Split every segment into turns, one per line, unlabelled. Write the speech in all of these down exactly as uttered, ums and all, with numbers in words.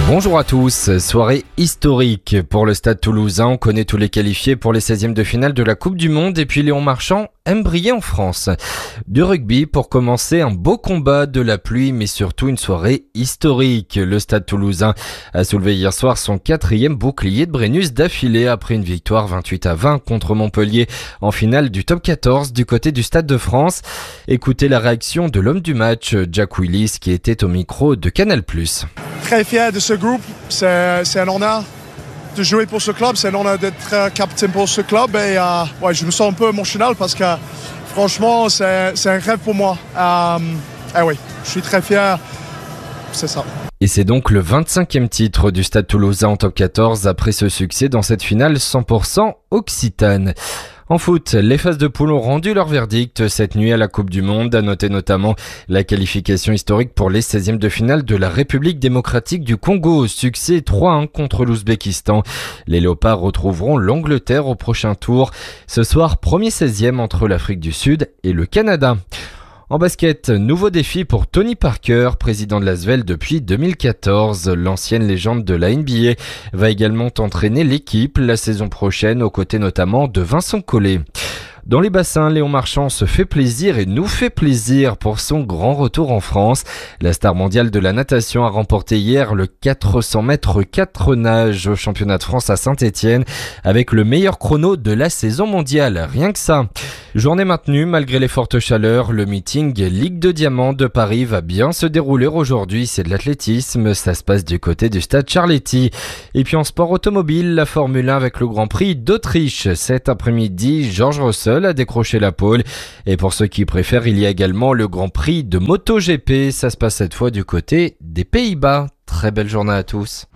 Bonjour à tous, soirée historique pour le Stade Toulousain. On connaît tous les qualifiés pour les seizièmes de finale de la Coupe du Monde et puis Léon Marchand aime briller en France. Du rugby pour commencer, un beau combat, de la pluie mais surtout une soirée historique. Le Stade Toulousain a soulevé hier soir son quatrième bouclier de Brennus d'affilée après une victoire vingt-huit à vingt contre Montpellier en finale du top quatorze du côté du Stade de France. Écoutez la réaction de l'homme du match, Jack Willis, qui était au micro de Canal plus.
Très fier de ce groupe, c'est, c'est un honneur de jouer pour ce club, c'est un honneur d'être capitaine pour ce club et euh, ouais, je me sens un peu émotionnel parce que franchement c'est, c'est un rêve pour moi. Euh, et oui, je suis très fier, c'est ça.
Et c'est donc le vingt-cinquième titre du Stade Toulousain en top quatorze après ce succès dans cette finale cent pour cent occitane. En foot, les phases de poule ont rendu leur verdict cette nuit à la Coupe du Monde. À noter notamment la qualification historique pour les seizièmes de finale de la République démocratique du Congo. Succès trois à un contre l'Ouzbékistan. Les Léopards retrouveront l'Angleterre au prochain tour. Ce soir, premier seizième entre l'Afrique du Sud et le Canada. En basket, nouveau défi pour Tony Parker, président de l'Asvel depuis deux mille quatorze. L'ancienne légende de la N B A va également entraîner l'équipe la saison prochaine, aux côtés notamment de Vincent Collet. Dans les bassins, Léon Marchand se fait plaisir et nous fait plaisir pour son grand retour en France. La star mondiale de la natation a remporté hier le quatre cents mètres quatre nages au championnat de France à Saint-Étienne avec le meilleur chrono de la saison mondiale. Rien que ça. Journée maintenue malgré les fortes chaleurs. Le meeting Ligue de Diamant de Paris va bien se dérouler aujourd'hui. C'est de l'athlétisme. Ça se passe du côté du stade Charletti. Et puis en sport automobile, la Formule un avec le Grand Prix d'Autriche. Cet après-midi, George Russell a décroché la pole. Et pour ceux qui préfèrent, il y a également le Grand Prix de MotoGP. Ça se passe cette fois du côté des Pays-Bas. Très belle journée à tous.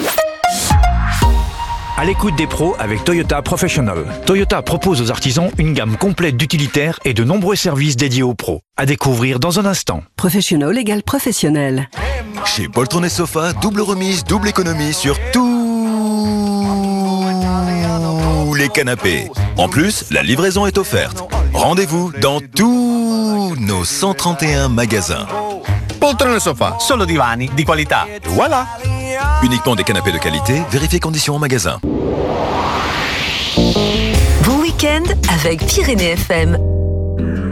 À l'écoute des pros avec Toyota Professional. Toyota propose aux artisans une gamme complète d'utilitaires et de nombreux services dédiés aux pros. À découvrir dans un instant.
Professional égale professionnel.
Chez Poltron et Sofa, double remise, double économie sur tous les canapés. En plus, la livraison est offerte. Rendez-vous dans tous nos cent trente et un magasins.
Poltron e Sofa, solo divani di qualità. Voilà.
Uniquement des canapés de qualité, vérifiez conditions en magasin.
Bon week-end avec Pyrénées F M.